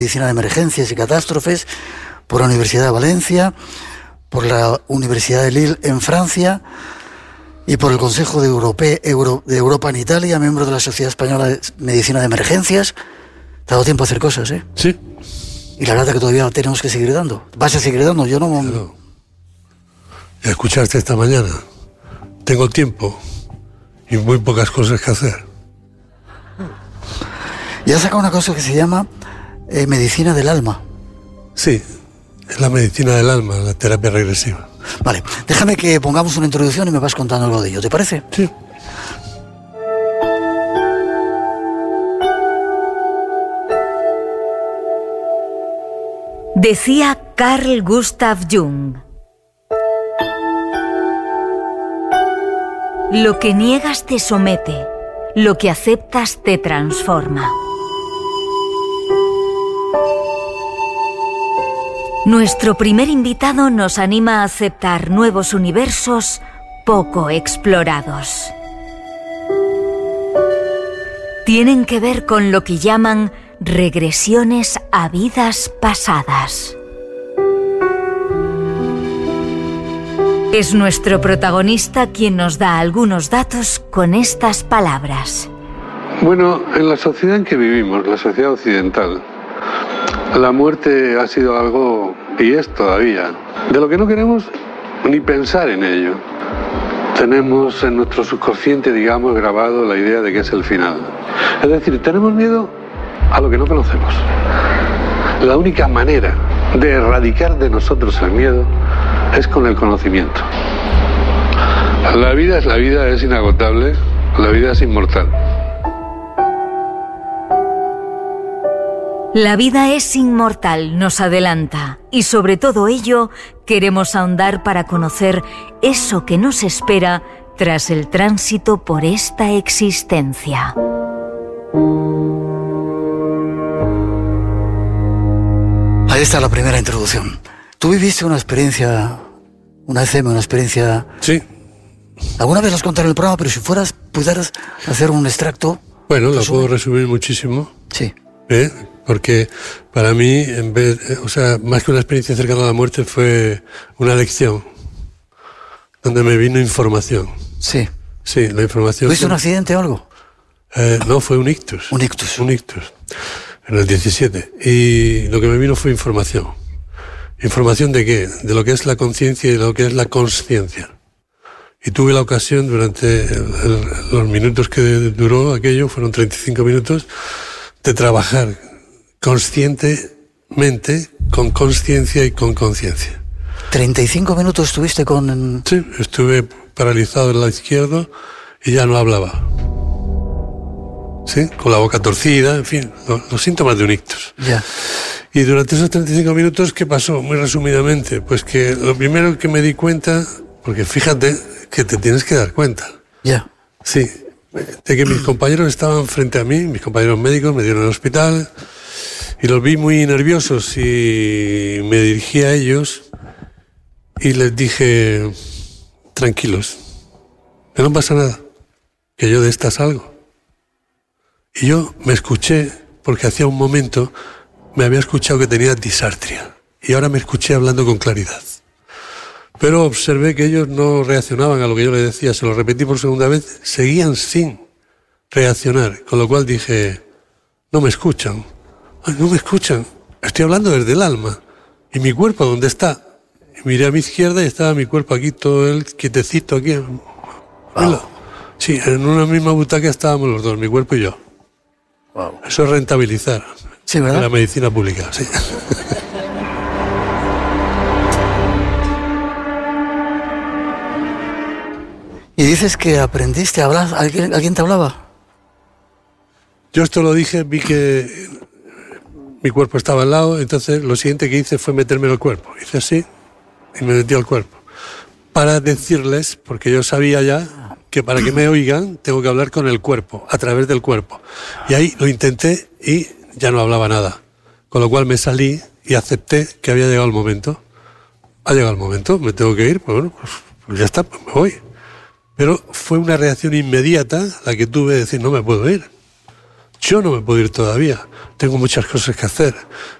Medicina de Emergencias y Catástrofes por la Universidad de Valencia, por la Universidad de Lille en Francia y por el Consejo de Europa en Italia, miembro de la Sociedad Española de Medicina de Emergencias. Te ha dado tiempo a hacer cosas, ¿eh? Sí. Y la verdad que todavía tenemos que seguir dando. ¿Vas a seguir dando? Yo no... Claro. Escuchaste esta mañana. Tengo tiempo y muy pocas cosas que hacer. Y has sacado una cosa que se llama medicina del alma. Sí, es la medicina del alma, la terapia regresiva. Vale, déjame que pongamos una introducción y me vas contando algo de ello, ¿te parece? Sí. Decía Carl Gustav Jung: lo que niegas te somete, lo que aceptas te transforma. Nuestro primer invitado nos anima a aceptar nuevos universos poco explorados. Tienen que ver con lo que llaman regresiones a vidas pasadas. Es nuestro protagonista quien nos da algunos datos con estas palabras. Bueno, en la sociedad en que vivimos, la sociedad occidental, la muerte ha sido algo, y es todavía, de lo que no queremos ni pensar en ello. Tenemos en nuestro subconsciente, digamos, grabado la idea de que es el final. Es decir, tenemos miedo a lo que no conocemos. La única manera de erradicar de nosotros el miedo es con el conocimiento. La vida es inagotable, la vida es inmortal. La vida es inmortal, nos adelanta, y sobre todo ello queremos ahondar para conocer eso que nos espera tras el tránsito por esta existencia. Ahí está la primera introducción. ¿Tú viviste una experiencia, una ECM, una experiencia? Sí. ¿Alguna vez las contaré en el programa, pero si pudieras hacer un extracto? Bueno, lo puedo resumir muchísimo. Sí. Porque para mí, más que una experiencia cercana a la muerte, fue una lección donde me vino información. Sí. Sí, la información. ¿Tuviste un accidente o algo? No, fue un ictus. Un ictus. Un ictus, en el 17. Y lo que me vino fue información. ¿Información de qué? De lo que es la conciencia y de lo que es la consciencia. Y tuve la ocasión durante los minutos que duró aquello, fueron 35 minutos, de trabajar conscientemente, con consciencia y con conciencia. 35 minutos estuviste con... Sí, estuve paralizado del lado izquierdo y ya no hablaba. Sí, con la boca torcida, en fin, los síntomas de un ictus. Ya. Y durante esos 35 minutos, ¿qué pasó? Muy resumidamente, pues que lo primero que me di cuenta, porque fíjate que te tienes que dar cuenta. Ya. Sí, de que mis compañeros estaban frente a mí, mis compañeros médicos me dieron al hospital y los vi muy nerviosos y me dirigí a ellos y les dije: tranquilos, que no pasa nada, que yo de esta salgo. Y yo me escuché, porque hacía un momento me había escuchado que tenía disartria y ahora me escuché hablando con claridad. Pero observé que ellos no reaccionaban a lo que yo les decía, se lo repetí por segunda vez, seguían sin reaccionar, con lo cual dije: no me escuchan. Ay, no me escuchan, estoy hablando desde el alma. ¿Y mi cuerpo dónde está? Y miré a mi izquierda y estaba mi cuerpo aquí, todo él quietecito aquí. Wow. Sí, en una misma butaca estábamos los dos, mi cuerpo y yo. Wow. Eso es rentabilizar. Sí, ¿verdad? La medicina pública, sí. Y dices que aprendiste a hablar. ¿Alguien te hablaba? Yo esto lo dije, vi que mi cuerpo estaba al lado, entonces lo siguiente que hice fue meterme en el cuerpo. Hice así y me metí al cuerpo. Para decirles, porque yo sabía ya que para que me oigan tengo que hablar con el cuerpo, a través del cuerpo. Y ahí lo intenté y ya no hablaba nada. Con lo cual me salí y acepté que había llegado el momento. Ha llegado el momento, me tengo que ir, pues bueno, pues ya está, pues me voy. Pero fue una reacción inmediata la que tuve de decir: no me puedo ir. Yo no me puedo ir todavía, tengo muchas cosas que hacer,